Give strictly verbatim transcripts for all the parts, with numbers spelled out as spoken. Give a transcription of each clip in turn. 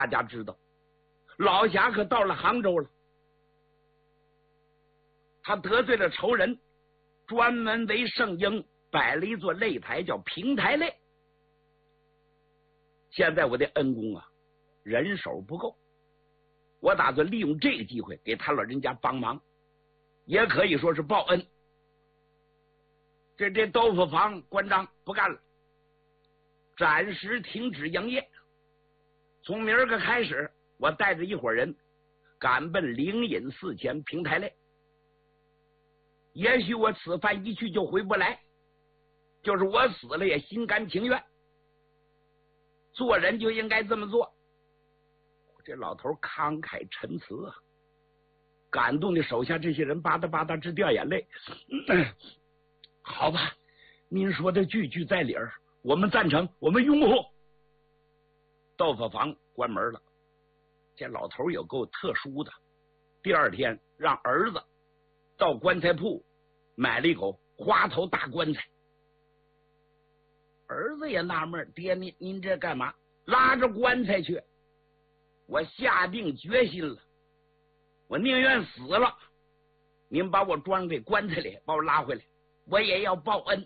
大家知道，老侠可到了杭州了，他得罪了仇人，专门为圣婴摆了一座擂台，叫平台擂。现在我的恩公啊，人手不够，我打算利用这个机会给他老人家帮忙，也可以说是报恩。这这豆腐坊关张不干了，暂时停止营业。从明儿个开始，我带着一伙人赶奔灵隐寺前平台擂。也许我此番一去就回不来，就是我死了也心甘情愿。做人就应该这么做。这老头慷慨陈词啊，感动的手下这些人吧嗒吧嗒直掉眼泪。嗯、好吧，您说的句句在理儿，我们赞成，我们拥护。豆腐坊关门了。这老头有够特殊的，第二天让儿子到棺材铺买了一口花头大棺材。儿子也纳闷，爹您您这干嘛？拉着棺材去。我下定决心了，我宁愿死了，您把我装这棺材里，把我拉回来，我也要报恩。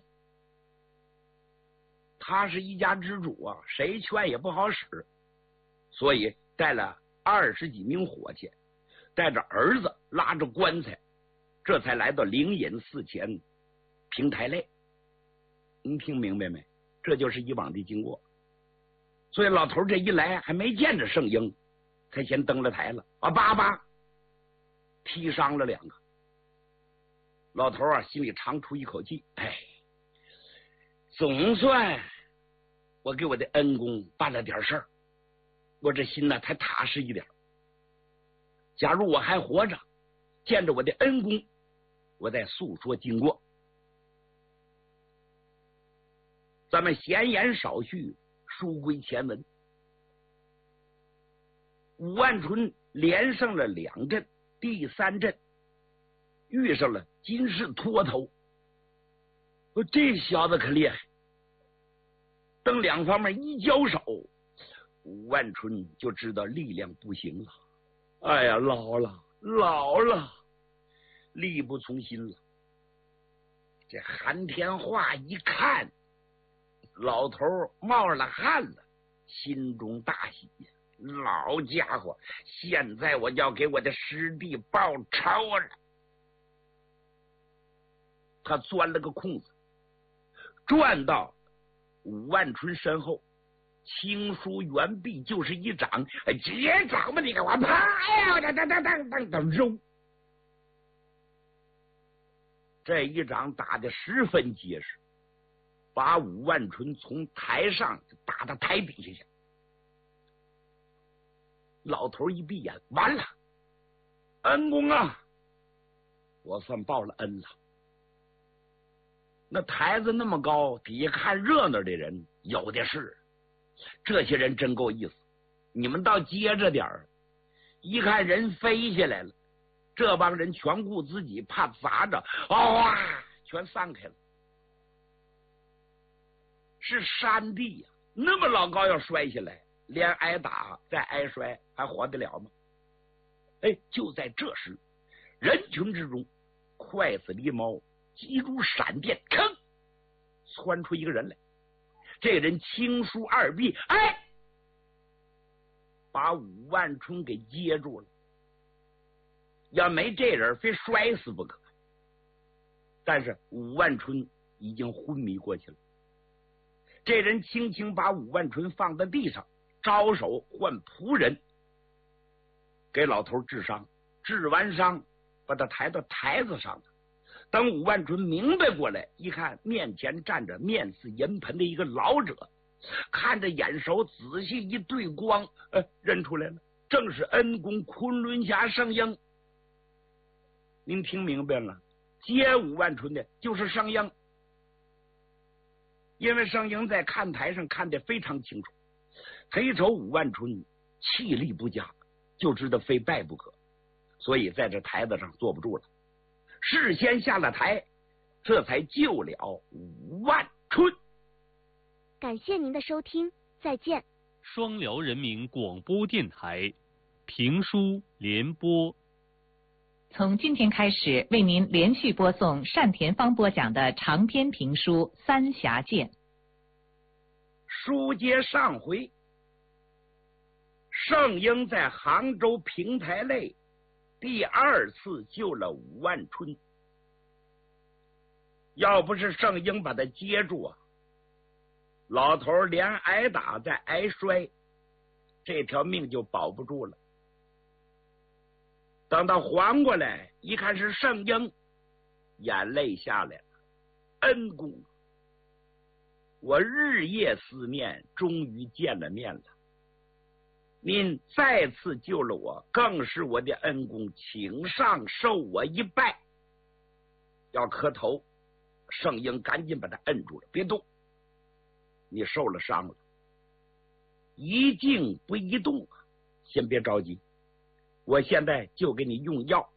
他是一家之主啊，谁劝也不好使，所以带了二十几名伙计，带着儿子拉着棺材，这才来到灵隐寺前平台擂。您听明白没？这就是以往的经过。所以老头这一来还没见着圣婴，才先登了台了啊，叭叭踢伤了两个。老头啊心里长出一口气，哎，总算我给我的恩公办了点事儿，我这心呢才踏实一点。假如我还活着，见着我的恩公，我再诉说经过。咱们闲言少叙，书归前文。武万春连胜了两阵，第三阵遇上了金氏秃头，这小子可厉害。等两方面一交手，武万春就知道力量不行了。哎呀，老了老了，力不从心了。这韩天化一看老头冒了汗了，心中大喜呀！老家伙，现在我要给我的师弟报仇了。他钻了个空子，转到武万春身后，轻舒圆臂就是一掌，接掌吧，你给我啪呀！当当当当当当肉！这一掌打得十分结实，把武万春从台上打到台底下去。老头一闭眼，完了，恩公啊，我算报了恩了。那台子那么高，底下看热闹的人有的是，这些人真够意思。你们倒接着点儿，一看人飞下来了，这帮人全顾自己，怕砸着，哇、哦，全散开了。是山地呀、啊，那么老高要摔下来，连挨打再挨摔，还活得了吗？哎，就在这时，人群之中，快似狸猫，急如闪电，吭，窜出一个人来。这人轻舒二臂，哎，把武万春给接住了。要没这人，非摔死不可。但是武万春已经昏迷过去了。这人轻轻把武万春放在地上，招手唤仆人给老头治伤，治完伤把他抬到台子上了。等武万春明白过来，一看面前站着面似银盆的一个老者，看着眼熟，仔细一对光，呃，认出来了，正是恩公昆仑侠圣婴。您听明白了，接武万春的就是圣婴。因为圣婴在看台上看得非常清楚，他一瞅武万春气力不佳，就知道非败不可，所以在这台子上坐不住了，事先下了台，这才救了武万春。 感谢您的收听，再见。 双辽人民广播电台评书联播。 从今天开始，为您连续播送单田芳播讲的长篇评书《三峡剑》。 书接上回，盛英在杭州平台内第二次救了武万春，要不是盛英把他接住啊，老头连挨打再挨摔，这条命就保不住了。等他缓过来一看是盛英，眼泪下来了。恩公，我日夜思念，终于见了面了。您再次救了我，更是我的恩公，请上受我一拜。要磕头，盛英赶紧把他摁住了，别动，你受了伤了，一静不移动啊，先别着急，我现在就给你用药。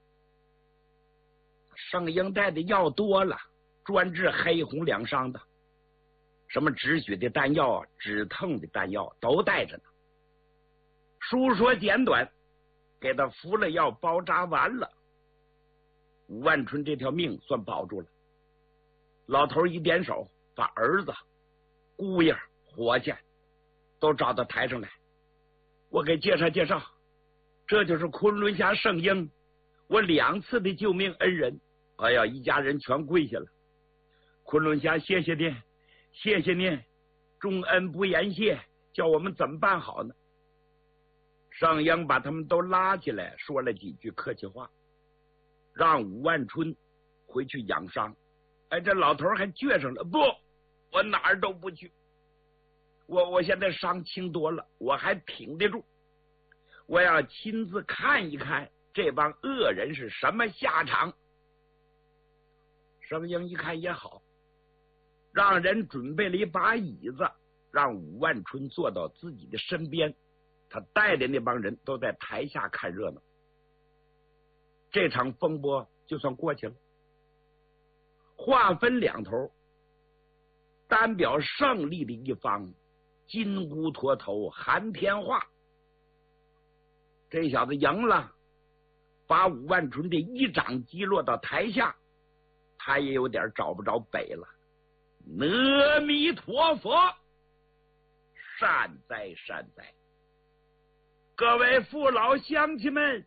盛英带的药多了，专治黑红两伤的，什么止血的丹药啊，止痛的丹药都带着呢。书说简短，给他服了药，包扎完了，武万春这条命算保住了。老头一点手，把儿子、姑爷、伙计都找到台上来，我给介绍介绍，这就是昆仑峡盛英，我两次的救命恩人。哎呀，一家人全跪下了。昆仑峡，谢谢您，谢谢您，重恩不言谢，叫我们怎么办好呢？盛英把他们都拉起来，说了几句客气话，让武万春回去养伤。哎，这老头还倔上了，不，我哪儿都不去，我我现在伤轻多了，我还挺得住，我要亲自看一看这帮恶人是什么下场。盛英一看也好，让人准备了一把椅子，让武万春坐到自己的身边，他带的那帮人都在台下看热闹。这场风波就算过去了。话分两头，单表胜利的一方金箍脱头韩天化，这小子赢了，把武万春的一掌击落到台下，他也有点找不着北了。阿弥陀佛，善哉善哉。各位父老乡亲们，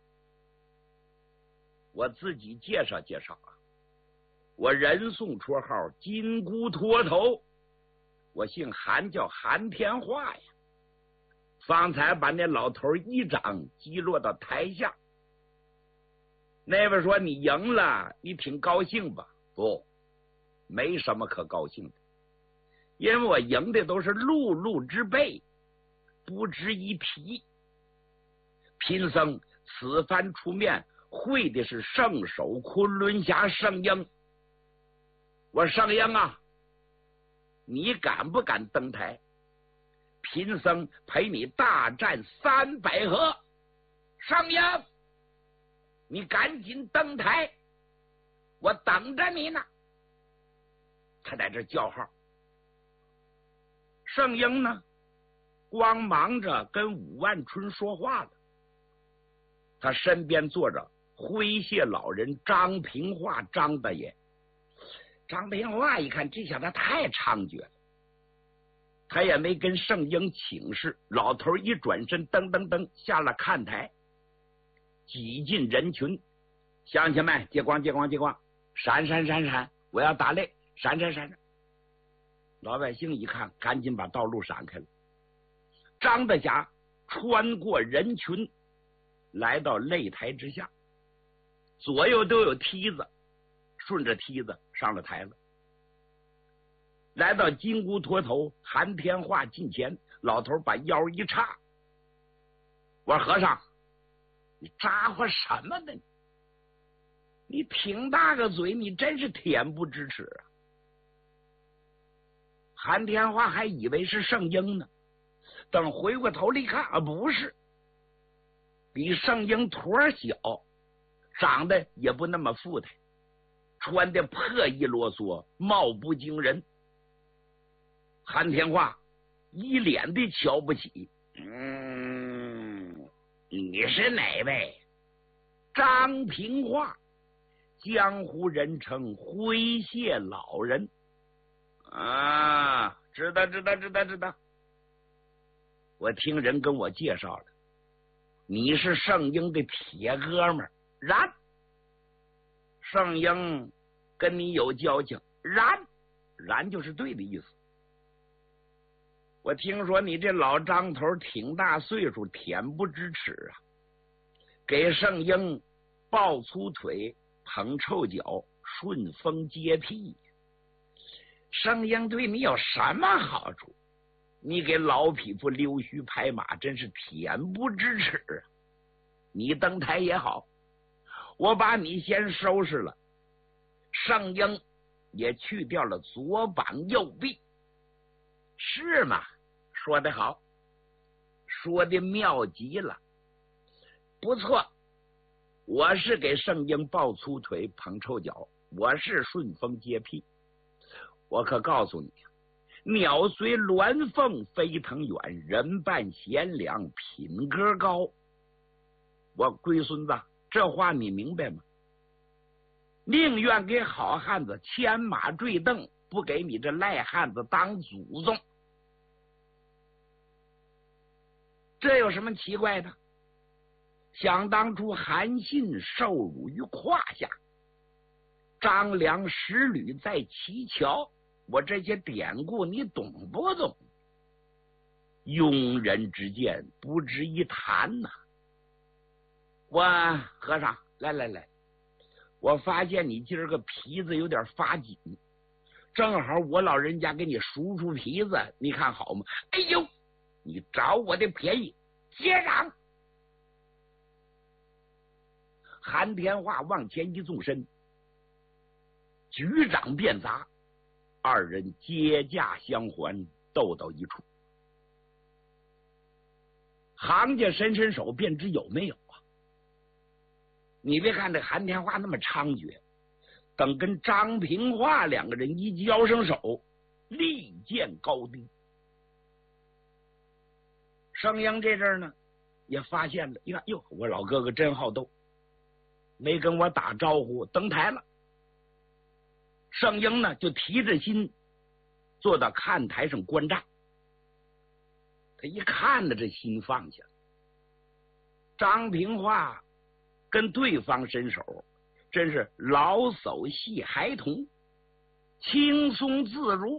我自己介绍介绍啊，我人送绰号金箍脱头，我姓韩，叫韩天化呀。方才把那老头一掌击落到台下，那位说你赢了，你挺高兴吧？不，没什么可高兴的，因为我赢的都是碌碌之辈，不值一提。贫僧此番出面会的是圣手昆仑峡盛英，我盛英啊，你敢不敢登台？贫僧陪你大战三百合。盛英，你赶紧登台，我等着你呢。他在这叫号。盛英呢，光忙着跟武万春说话了。他身边坐着诙谐老人张平化张大爷。张平化一看这小子太猖獗了，他也没跟盛英请示，老头一转身噔噔噔下了看台，挤进人群。乡亲们，接光接光接光，闪闪闪闪，我要打擂，闪闪闪闪。老百姓一看，赶紧把道路闪开了。张大侠穿过人群，来到擂台之下，左右都有梯子，顺着梯子上了台了。来到金箍脱头韩天化近前，老头把腰一叉，我说和尚，你咋呼什么呢？你挺大个嘴，你真是恬不知耻啊！韩天化还以为是盛英呢，等回过头来一看啊，不是，比盛英坨小，长得也不那么富态，穿的破衣啰嗦，貌不惊人。韩天化一脸的瞧不起。嗯，你是哪位？张平化，江湖人称灰蟹老人。啊，知道知道知道知道。我听人跟我介绍了，你是圣婴的铁哥们儿。然，圣婴跟你有交情。然，然就是对的意思。我听说你这老张头挺大岁数，恬不知耻啊，给圣婴抱粗腿，捧臭脚，顺风接屁。圣婴对你有什么好处？你给老匹夫溜须拍马，真是恬不知耻啊！你登台也好，我把你先收拾了，圣婴也去掉了左膀右臂，是吗？说得好，说的妙极了，不错。我是给圣婴抱粗腿捧臭脚，我是顺风接屁。我可告诉你，鸟随鸾凤飞腾远，人伴贤良品格高。我龟孙子，这话你明白吗？宁愿给好汉子牵马坠镫，不给你这赖汉子当祖宗。这有什么奇怪的？想当初韩信受辱于胯下，张良十旅在齐桥，我这些典故你懂不懂？庸人之见，不值一谈呐、啊。我和尚，来来来，我发现你今儿个皮子有点发紧，正好我老人家给你数数皮子，你看好吗？哎呦，你找我的便宜，接掌！韩天化往前一纵身，举掌便砸，二人接驾相还，斗到一处。行家伸伸手便知有没有啊！你别看这韩天化那么猖獗，等跟张平化两个人一交上手，力见高低。圣婴这阵儿呢，也发现了，一看，哟，我老哥哥真好斗，没跟我打招呼，登台了。圣婴呢，就提着心坐到看台上观战。他一看呢，这心放下了。张平化跟对方伸手，真是老叟戏孩童，轻松自如。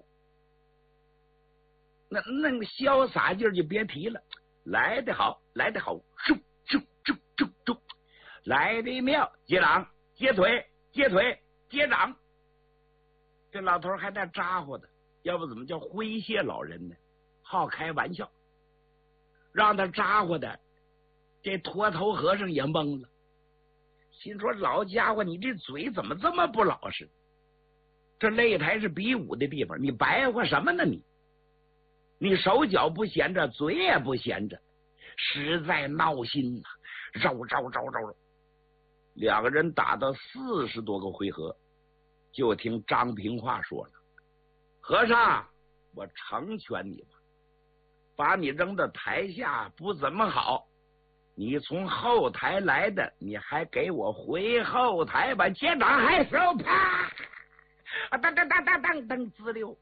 那那个潇洒劲儿就别提了，来得好，来得好，咻咻咻咻咻，来得妙，接掌，接腿，接腿，接掌。这老头还带咋呼的，要不怎么叫诙谐老人呢？好开玩笑，让他咋呼的，这脱头和尚也懵了，心说老家伙，你这嘴怎么这么不老实？这擂台是比武的地方，你白话什么呢你？你手脚不闲着，嘴也不闲着，实在闹心呐、啊！绕绕绕绕绕，两个人打到四十多个回合，就听张平化说了：“和尚，我成全你吧，把你扔到台下不怎么好，你从后台来的，你还给我回后台吧，接掌还手，啪！啊，当当当当当当，滋溜。”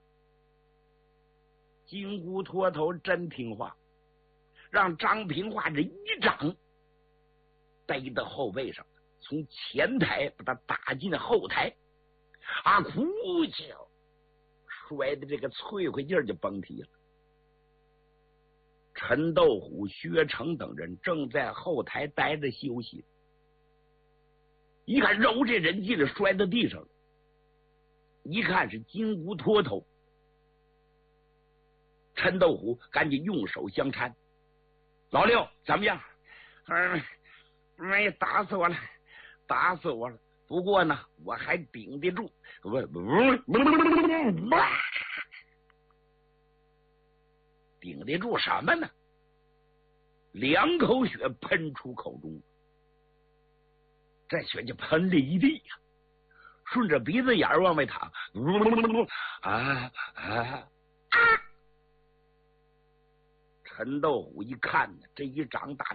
金箍脱头真听话，让张平化这一掌逮到后背上，从前台把他打进后台，啊，哭叫，摔的这个脆快劲儿就崩体了。陈斗虎、薛成等人正在后台待着休息，一看揉这人劲了，摔到地上了，一看是金箍脱头。陈斗虎赶紧用手相搀，老六怎么样？嗯，没打死我了，打死我了。不过呢，我还顶得住。不不不，顶得住什么呢？两口血喷出口中，这血就喷了一地呀、啊，顺着鼻子眼儿往外淌。啊啊啊！ 陈豆虎一看呢，这一长打